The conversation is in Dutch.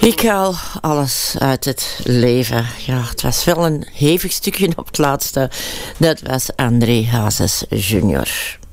Ik haal alles uit het leven. Ja, het was wel een hevig stukje op het laatste. Dat was André Hazes junior.